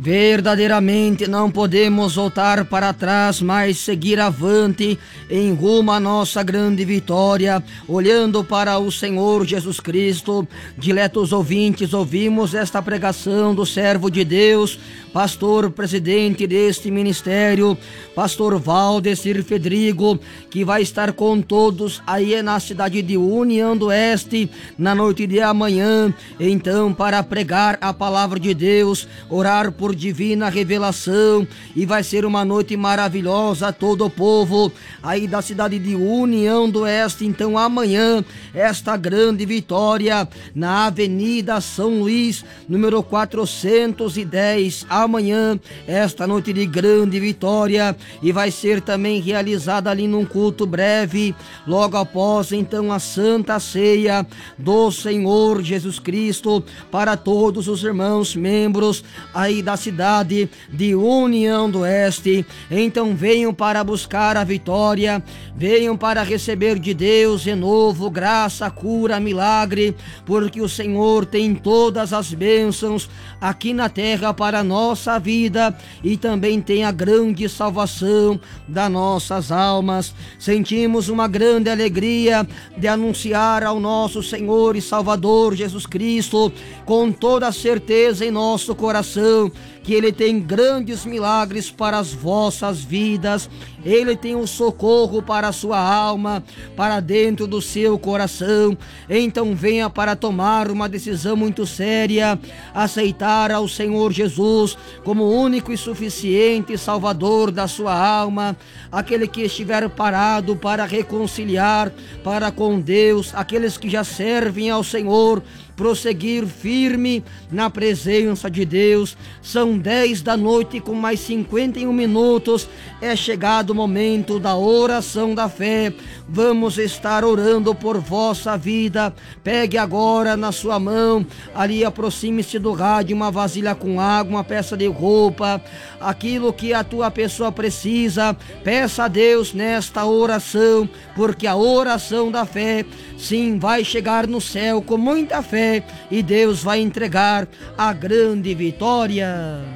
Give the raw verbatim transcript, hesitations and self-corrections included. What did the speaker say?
Verdadeiramente não podemos voltar para trás, mas seguir avante em rumo à nossa grande vitória, olhando para o Senhor Jesus Cristo. Diletos ouvintes, ouvimos esta pregação do servo de Deus, pastor presidente deste ministério, pastor Valdecir Fedrigo, que vai estar com todos aí na cidade de União do Oeste na noite de amanhã, então para pregar a palavra de Deus, orar por divina revelação, e vai ser uma noite maravilhosa. Todo o povo aí da cidade de União do Oeste, então amanhã esta grande vitória na Avenida São Luís, número quatrocentos e dez, amanhã esta noite de grande vitória, e vai ser também realizada ali num culto breve, logo após então a Santa Ceia do Senhor Jesus Cristo, para todos os irmãos membros aí da cidade de União do Oeste. Então venham para buscar a vitória, venham para receber de Deus renovo, graça, cura, milagre, porque o Senhor tem todas as bênçãos aqui na terra para a nossa vida, e também tem a grande salvação das nossas almas. Sentimos uma grande alegria de anunciar ao nosso Senhor e Salvador Jesus Cristo com toda a certeza em nosso coração que Ele tem grandes milagres para as vossas vidas. Ele tem um socorro para a sua alma, para dentro do seu coração. Então venha para tomar uma decisão muito séria, aceitar ao Senhor Jesus como único e suficiente Salvador da sua alma, aquele que estiver parado para reconciliar para com Deus, aqueles que já servem ao Senhor, prosseguir firme na presença de Deus. São dez da noite com mais cinquenta e um minutos, é chegado o momento da oração da fé. Vamos estar orando por vossa vida. Pegue agora na sua mão, ali aproxime-se do rádio, uma vasilha com água, uma peça de roupa, aquilo que a tua pessoa precisa. Peça a Deus nesta oração, porque a oração da fé, sim, vai chegar no céu com muita fé, e Deus vai entregar a grande vitória.